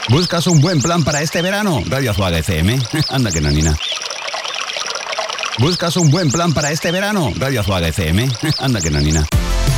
¿Buscas un buen plan para este verano? Radio Azul FM. Anda que no, Nina. ¿Buscas un buen plan para este verano? Radio Azul FM. Anda que no, Nina.